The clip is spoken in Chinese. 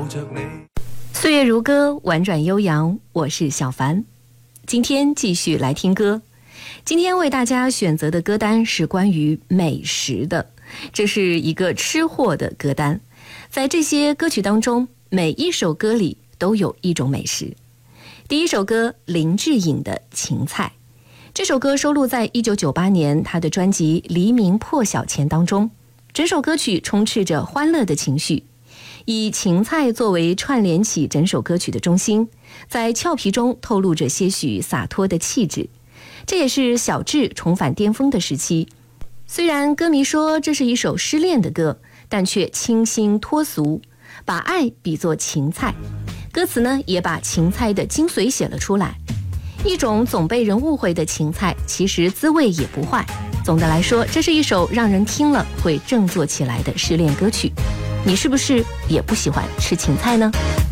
岁月如歌，婉转悠扬，我是小凡。今天继续来听歌。今天为大家选择的歌单是关于美食的，这是一个吃货的歌单。在这些歌曲当中，每一首歌里都有一种美食。第一首歌，林志颖的《芹菜》，这首歌收录在1998年他的专辑《黎明破晓前》当中。整首歌曲充斥着欢乐的情绪，以芹菜作为串联起整首歌曲的中心，在俏皮中透露着些许洒脱的气质。这也是小志重返巅峰的时期。虽然歌迷说这是一首失恋的歌，但却清新脱俗，把爱比作芹菜。歌词呢，也把芹菜的精髓写了出来。一种总被人误会的芹菜，其实滋味也不坏。总的来说，这是一首让人听了会振作起来的失恋歌曲。你是不是也不喜欢吃芹菜呢？